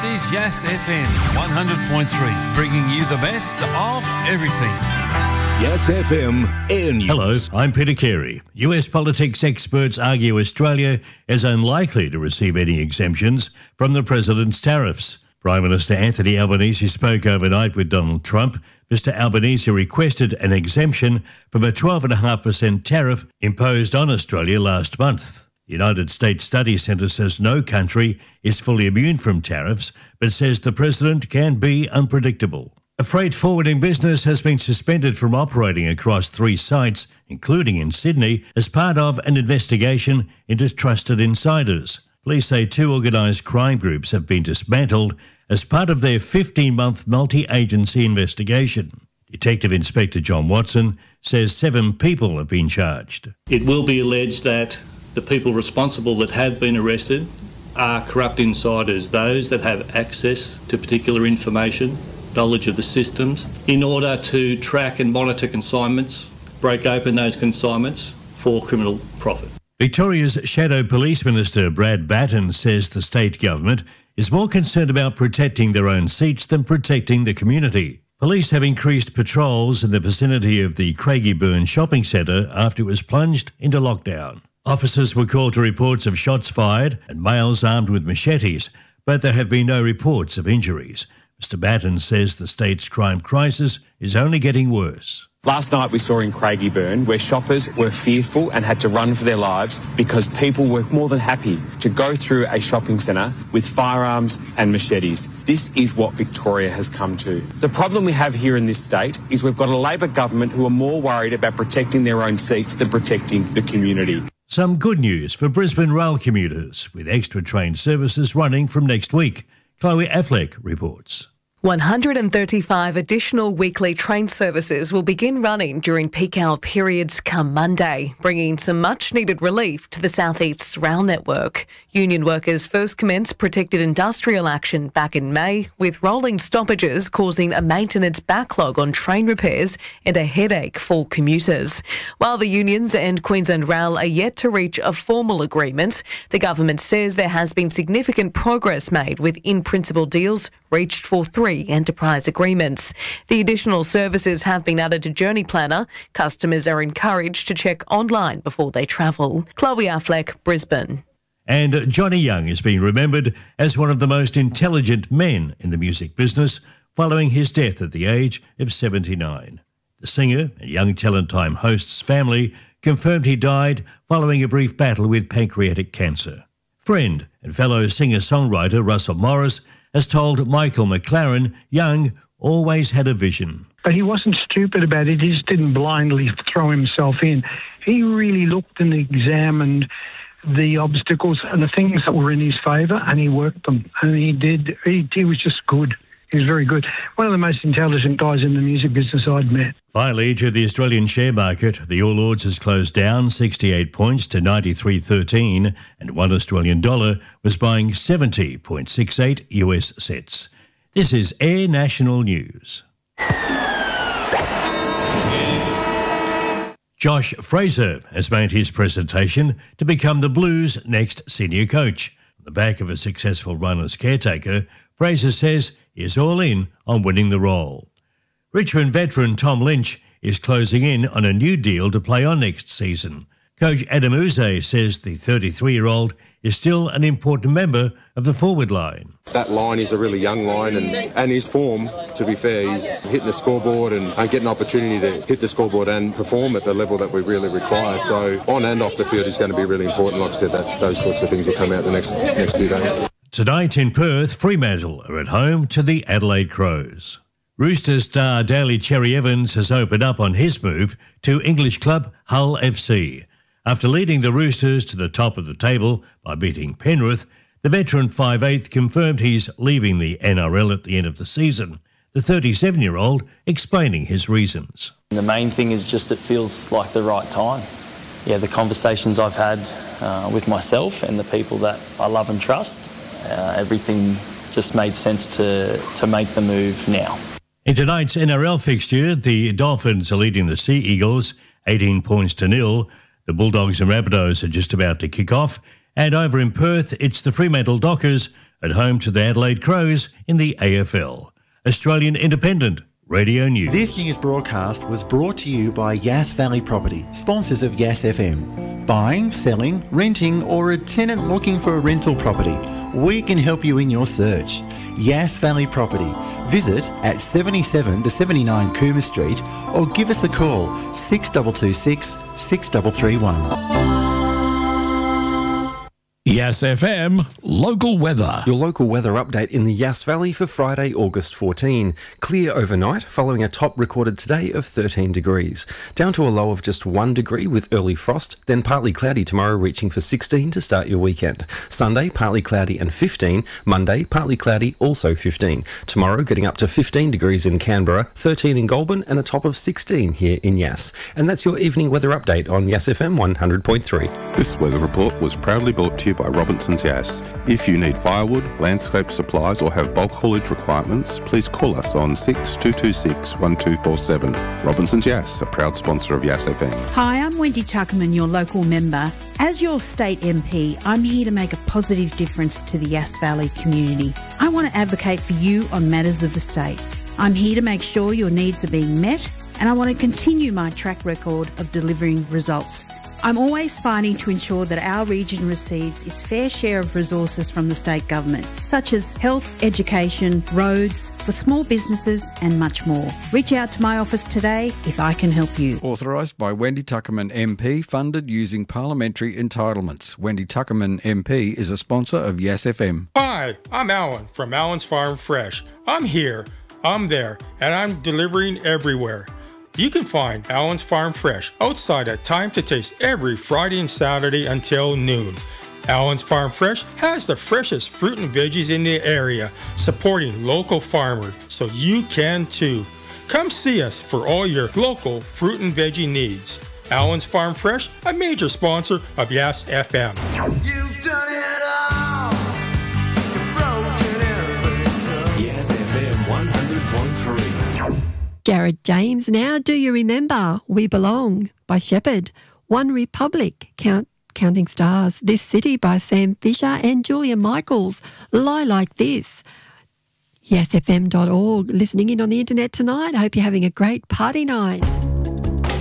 is Yes FM 100.3, bringing you the best of everything. Yes FM Air News. Hello, I'm Peter Carey. US politics experts argue Australia is unlikely to receive any exemptions from the president's tariffs. Prime Minister Anthony Albanese spoke overnight with Donald Trump. Mr Albanese requested an exemption from a 12.5% tariff imposed on Australia last month. The United States Study Centre says no country is fully immune from tariffs, but says the president can be unpredictable. A freight forwarding business has been suspended from operating across 3 sites, including in Sydney, as part of an investigation into trusted insiders. Police say 2 organised crime groups have been dismantled as part of their 15-month multi-agency investigation. Detective Inspector John Watson says 7 people have been charged. It will be alleged that the people responsible that have been arrested are corrupt insiders, those that have access to particular information, knowledge of the systems, in order to track and monitor consignments, break open those consignments for criminal profit. Victoria's Shadow Police Minister Brad Batten says the state government is more concerned about protecting their own seats than protecting the community. Police have increased patrols in the vicinity of the Craigieburn shopping centre after it was plunged into lockdown. Officers were called to reports of shots fired and males armed with machetes, but there have been no reports of injuries. Mr Batten says the state's crime crisis is only getting worse. Last night we saw in Craigieburn where shoppers were fearful and had to run for their lives because people were more than happy to go through a shopping centre with firearms and machetes. This is what Victoria has come to. The problem we have here in this state is we've got a Labor government who are more worried about protecting their own seats than protecting the community. Some good news for Brisbane rail commuters, with extra train services running from next week. Chloe Affleck reports. 135 additional weekly train services will begin running during peak hour periods come Monday, bringing some much-needed relief to the South East's rail network. Union workers first commenced protected industrial action back in May, with rolling stoppages causing a maintenance backlog on train repairs and a headache for commuters. While the unions and Queensland Rail are yet to reach a formal agreement, the government says there has been significant progress made with in-principle deals reached for 3 enterprise agreements. The additional services have been added to Journey Planner. Customers are encouraged to check online before they travel. Chloe Affleck, Brisbane. And Johnny Young is being remembered as one of the most intelligent men in the music business following his death at the age of 79. The singer and Young Talent Time host's family confirmed he died following a brief battle with pancreatic cancer. Friend and fellow singer-songwriter Russell Morris has told Michael McLaren Young always had a vision. But he wasn't stupid about it. He just didn't blindly throw himself in. He really looked and examined the obstacles and the things that were in his favour, and he worked them. And he did. He was just good. He was very good. One of the most intelligent guys in the music business I'd met. Finally, to the Australian share market, the All Ords has closed down 68 points to 93.13, and $1 Australian dollar was buying 70.68 US cents. This is Air National News. Josh Fraser has made his presentation to become the Blues' next senior coach. On the back of a successful run as caretaker, Fraser says he is all in on winning the role. Richmond veteran Tom Lynch is closing in on a new deal to play on next season. Coach Adam Uze says the 33-year-old is still an important member of the forward line. That line is a really young line, and his form, to be fair, he's hitting the scoreboard and getting an opportunity to hit the scoreboard and perform at the level that we really require. So on and off the field is going to be really important. Like I said, that those sorts of things will come out the next few days. Tonight in Perth, Fremantle are at home to the Adelaide Crows. Roosters star Daly Cherry Evans has opened up on his move to English club Hull FC. After leading the Roosters to the top of the table by beating Penrith, the veteran 5'8" confirmed he's leaving the NRL at the end of the season. The 37-year-old explaining his reasons. The main thing is just it feels like the right time. Yeah, the conversations I've had with myself and the people that I love and trust, everything just made sense to make the move now. In tonight's NRL fixture, the Dolphins are leading the Sea Eagles 18 points to 0. The Bulldogs and Rabbitohs are just about to kick off. And over in Perth, it's the Fremantle Dockers at home to the Adelaide Crows in the AFL. Australian Independent Radio News. This news broadcast was brought to you by Yass Valley Property, sponsors of Yass FM. Buying, selling, renting, or a tenant looking for a rental property, we can help you in your search. Yass Valley Property. Visit at 77 to 79 Coomer Street or give us a call 6226 6331. Yass FM local weather. Your local weather update in the Yass Valley for Friday, August 14. Clear overnight, following a top recorded today of 13 degrees. Down to a low of just 1 degree with early frost, then partly cloudy tomorrow, reaching for 16 to start your weekend. Sunday, partly cloudy and 15. Monday, partly cloudy, also 15. Tomorrow, getting up to 15 degrees in Canberra, 13 in Goulburn, and a top of 16 here in Yass. And that's your evening weather update on Yass FM 100.3. This weather report was proudly brought to you by Robinson's Yass. If you need firewood, landscape supplies or have bulk haulage requirements, please call us on 6226 1247. Robinson's Yass, a proud sponsor of Yass FM. Hi, I'm Wendy Tuckerman, your local member. As your state MP, I'm here to make a positive difference to the Yass Valley community. I want to advocate for you on matters of the state. I'm here to make sure your needs are being met, and I want to continue my track record of delivering results. I'm always fighting to ensure that our region receives its fair share of resources from the state government, such as health, education, roads, for small businesses and much more. Reach out to my office today if I can help you. Authorised by Wendy Tuckerman MP, funded using parliamentary entitlements. Wendy Tuckerman MP is a sponsor of Yass FM. Hi, I'm Alan from Alan's Farm Fresh. I'm here, I'm there, and I'm delivering everywhere. You can find Alan's Farm Fresh outside at Time to Taste every Friday and Saturday until noon. Alan's Farm Fresh has the freshest fruit and veggies in the area, supporting local farmers, so you can too. Come see us for all your local fruit and veggie needs. Alan's Farm Fresh, a major sponsor of Yass FM. You've done it all. You've broken everything. Yass FM 100.3. Jared James now. Do you remember We Belong by Shepherd? One Republic, Counting Stars, This City by Sam Fisher and Julia Michaels, Lie Like This. YassFM.org. Listening in on the internet tonight. I hope you're having a great party night.